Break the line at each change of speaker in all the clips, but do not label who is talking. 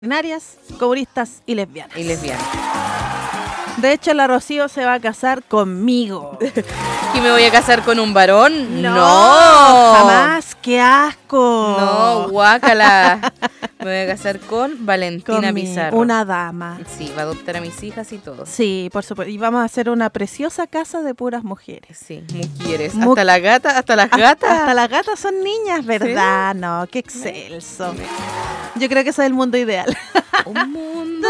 Binarias, comunistas y lesbianas.
lesbianas.
De hecho, la Rocío se va a casar conmigo.
¿Y me voy a casar con un varón?
No, jamás, qué asco.
No, guácala. Me voy a casar con Valentina Pizarro.
Una dama.
Sí, va a adoptar a mis hijas y todo.
Sí, por supuesto. Y vamos a hacer una preciosa casa de puras mujeres.
Sí, mujeres. Hasta las gatas. Hasta las gatas
son niñas, ¿verdad? ¿Sí? No, qué excelso. Yo creo que ese es el mundo ideal.
Un mundo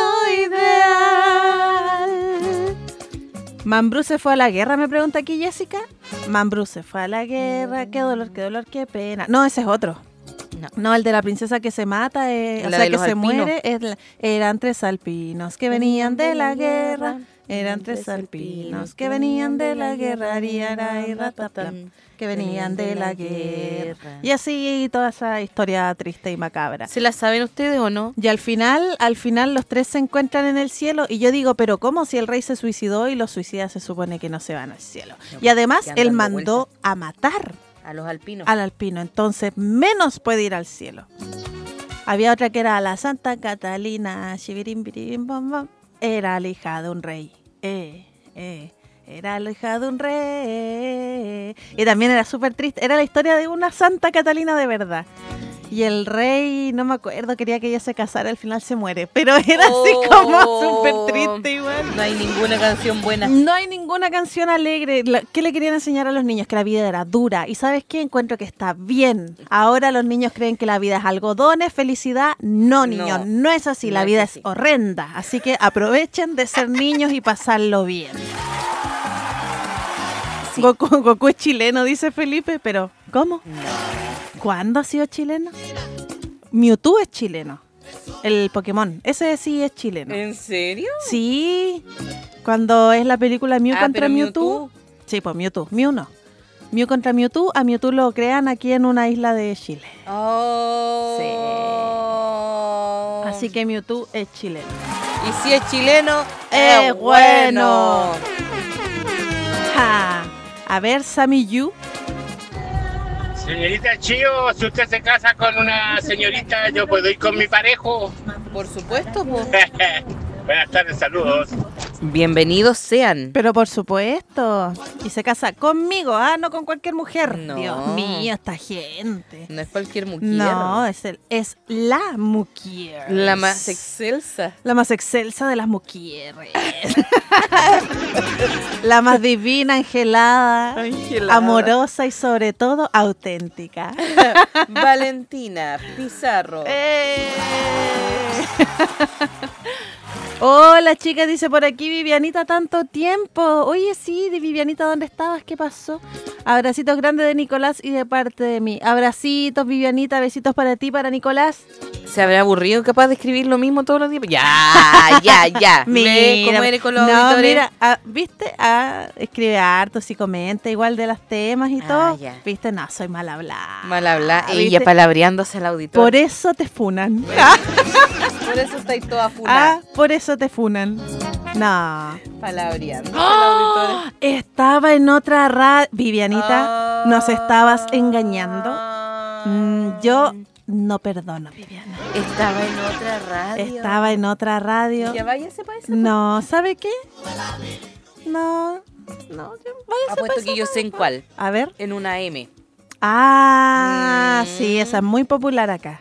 ideal. ¿Mambrú se fue a la guerra? Me pregunta aquí Jessica. Mambrú se fue a la guerra. Qué dolor, qué pena. No, ese es otro. No, el de la princesa que se mata, o sea, que se muere, eran tres alpinos que venían de la guerra. Eran tres alpinos que venían de la guerra, que venían de la guerra. Y así toda esa historia triste y macabra.
¿Se la saben ustedes o no?
Y al final los tres se encuentran en el cielo y yo digo, pero ¿cómo si el rey se suicidó y los suicidas se supone que no se van al cielo? Y además él mandó a matar
a los alpinos.
Al alpino, entonces menos puede ir al cielo. Había otra que era la Santa Catalina, era la hija de un rey. Era la hija de un rey. Y también era súper triste. Era la historia de una Santa Catalina de verdad. Y el rey, no me acuerdo, quería que ella se casara, al final se muere. Pero era así como súper triste igual.
No hay ninguna canción buena.
No hay ninguna canción alegre. ¿Qué le querían enseñar a los niños? Que la vida era dura. ¿Y sabes qué? Encuentro que está bien. Ahora los niños creen que la vida es algodones, felicidad. No, niños, no es así. La vida es horrenda. Así que aprovechen de ser niños y pasarlo bien. Sí. Goku es chileno, dice Felipe, pero ¿cómo?
No.
¿Cuándo ha sido chileno? Mewtwo es chileno. El Pokémon, ese sí es chileno.
¿En serio?
Sí. Cuando es la película Mew contra Mewtwo. Sí, pues Mewtwo. Mew no. Mew contra Mewtwo. A Mewtwo lo crean aquí en una isla de Chile.
Oh.
Sí. Así que Mewtwo es chileno.
Y si es chileno, es bueno.
Ja. A ver, Sammy Yu.
Señorita Chío, si usted se casa con una señorita, ¿yo puedo ir con mi parejo?
Por supuesto, pues.
Buenas tardes, saludos.
Bienvenidos sean.
Pero por supuesto. Y se casa conmigo, no con cualquier mujer.
No.
Dios mío, esta gente.
No es cualquier mujer.
No, es la mujer.
La más excelsa.
La más excelsa de las mujeres. La más divina, angelada, amorosa y sobre todo auténtica.
Valentina Pizarro.
Hola, chica, dice por aquí Vivianita, tanto tiempo. Oye, sí, de Vivianita, ¿dónde estabas? ¿Qué pasó? Abracitos grandes de Nicolás y de parte de mí. Abracitos, Vivianita, besitos para ti, para Nicolás.
¿Se habrá aburrido capaz de escribir lo mismo todos los días? Ya.
Mira,
¿cómo eres con los auditores?
Mira, ¿viste? Escribe harto, sí comenta igual de los temas y todo.
Ya.
¿Viste? No, soy mal hablada.
Mal hablada. Ella palabreándose al auditor.
Por eso te funan.
Por eso estáis toda funada.
Por eso te funan. No.
Palabreando.
Estaba en otra radio. Vivianita, nos estabas engañando. Yo no perdono, Viviana.
Estaba en otra radio.
Estaba en otra radio.
Ya váyase para eso.
No, ¿sabe qué? No, váyase
apuesto que yo sé en cuál.
A ver.
En una M.
Sí, esa es muy popular acá.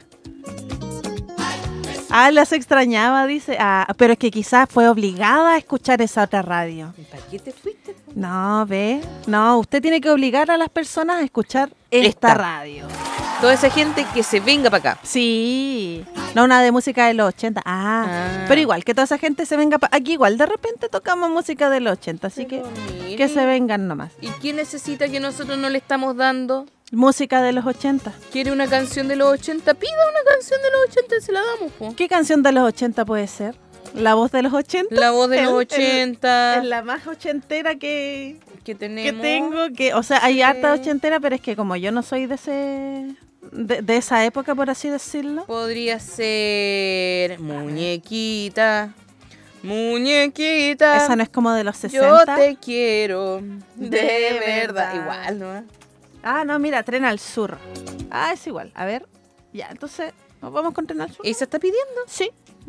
Las extrañaba, dice. Pero es que quizás fue obligada a escuchar esa otra radio.
¿Para qué te fuiste?
No, ve. No, usted tiene que obligar a las personas a escuchar esta radio.
Toda esa gente que se venga para acá.
Sí. No una de música de los 80. Pero igual, que toda esa gente se venga para aquí. Igual, de repente tocamos música de los 80. Así que se vengan nomás.
¿Y quién necesita que nosotros no le estamos dando?
Música de los 80.
¿Quiere una canción de los 80? Pida una canción de los 80 y se la damos, po.
¿Qué canción de los 80 puede ser? ¿La voz de los 80?
La voz de los 80.
Es la más ochentera que
tenemos.
Que tengo. O sea, hay harta ochentera, pero es que como yo no soy de esa época, por así decirlo.
Podría ser Muñequita.
Esa no es como de los 60.
Yo te quiero de verdad. Igual, ¿no?
No, mira, Tren al Sur. Es igual. A ver. Ya, entonces Nos vamos con Tren al Sur.
¿Y se está pidiendo?
Sí.